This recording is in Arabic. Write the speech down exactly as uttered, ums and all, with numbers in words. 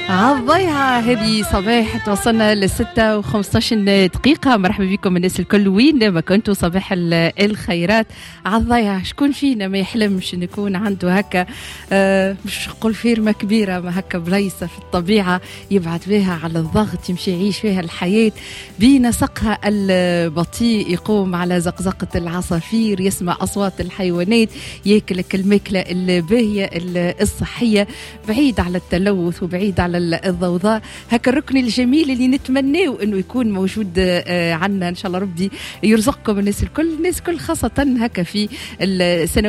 عالضيعة هذه صباح توصلنا لستة وخمسطاش دقيقة. مرحبا بكم الناس الكل وين ما كنتوا، صباح الخيرات. عالضيعة شكون فينا ما يحلمش ان يكون عنده هكا آه مش نقول فيرمة كبيرة، ما هكا بليصة في الطبيعة يبعد بها على الضغط، يمشي يعيش فيها الحياة بنسقها البطيء، يقوم على زقزقة العصافير، يسمع أصوات الحيوانات، ياكل الماكلة الباهية الصحية، بعيد على التلوث وبعيد على الضوضاء. هكا الركن الجميل اللي نتمناه انه يكون موجود عندنا. ان شاء الله ربي يرزقكم الناس الكل، الناس الكل خاصة هكا في السنوات